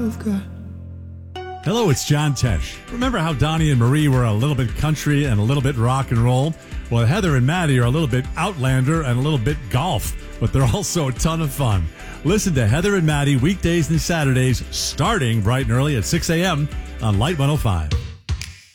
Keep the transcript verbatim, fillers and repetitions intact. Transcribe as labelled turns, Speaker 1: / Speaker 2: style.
Speaker 1: Hello, it's John Tesh. Remember how Donnie and Marie were a little bit country and a little bit rock and roll? Well, Heather and Maddie are a little bit Outlander and a little bit golf, but they're also a ton of fun. Listen to Heather and Maddie weekdays and Saturdays starting bright and early at six a.m. on Light one oh five.